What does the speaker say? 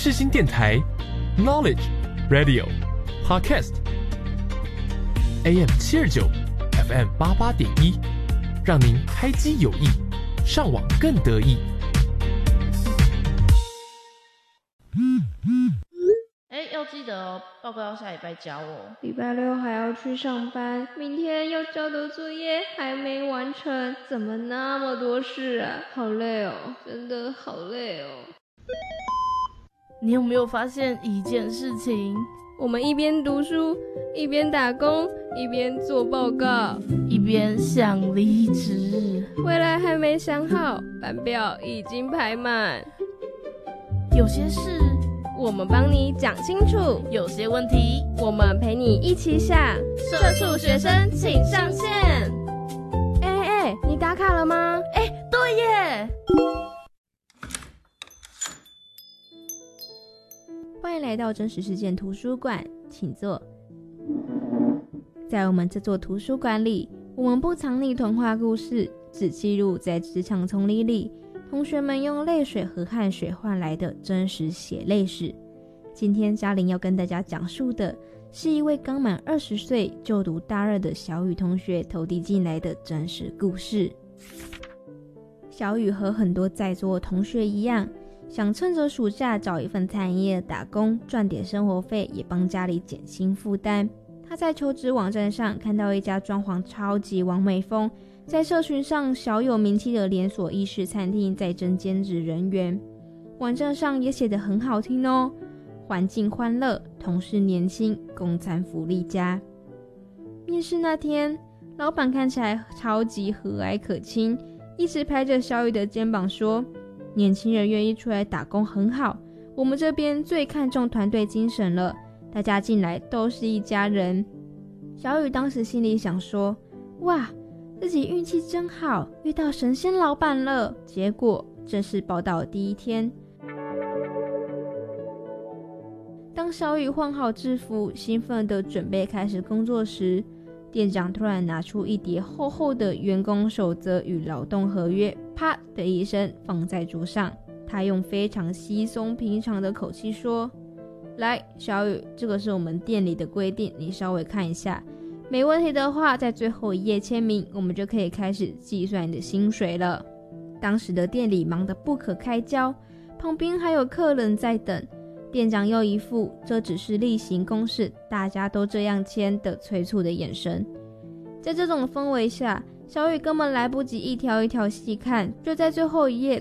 世新电台 Knowledge Radio Podcast AM 729 FM 88.1，让您开机有益，上网更得意。 要记得哦，报告要下礼拜交哦。 礼拜六还要去上班，明天要交的作业还没完成，怎么那么多事啊？好累哦，真的好累哦。 你有没有发现一件事情？ 我们一边读书，一边打工，一边做报告， 一边想离职， 未来还没想好，班表已经排满。 有些事我们帮你讲清楚， 有些问题我们陪你一起想。 社畜学生请上线。 你打卡了吗？ 对耶。 欢迎来到真实事件图书馆，请坐。在我们这座图书馆里，我们不藏匿童话故事，只记录在职场丛林里同学们用泪水和汗水换来的真实血泪史。今天嘉玲要跟大家讲述的是一位刚满20岁就读大2的小雨同学投递进来的真实故事。小雨和很多在座的同学一样，想趁着暑假找一份餐饮业打工，赚点生活费，也帮家里减轻负担。他在求职网站上看到一家装潢超级完美风，在社群上小有名气的连锁意式餐厅在征兼职人员，网站上也写得很好听哦，环境欢乐，同事年轻，供餐福利佳。面试那天，老板看起来超级和蔼可亲，一直拍着小雨的肩膀说，年轻人愿意出来打工很好，我们这边最看重团队精神了，大家进来都是一家人。小雨当时心里想说，哇，自己运气真好，遇到神仙老板了。结果正式报道第一天，当小雨换好制服，兴奋地准备开始工作时，店长突然拿出一叠厚厚的员工守则与劳动合约，啪的一声放在桌上。他用非常稀松平常的口气说，来，小雨，这个是我们店里的规定，你稍微看一下，没问题的话在最后一页签名，我们就可以开始计算你的薪水了。当时的店里忙得不可开交，旁边还有客人在等，店长又一副这只是例行公事，大家都这样签的催促的眼神。在这种氛围下，小雨根本来不及一条一条细看，就在最后一页